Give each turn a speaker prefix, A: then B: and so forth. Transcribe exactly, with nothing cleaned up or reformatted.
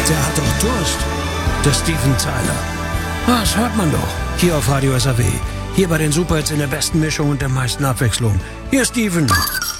A: Der hat doch Durst. Der Steven Tyler. Das hört man doch. Hier auf Radio S A W. Hier bei den Superhits in der besten Mischung und der meisten Abwechslung. Hier Steven.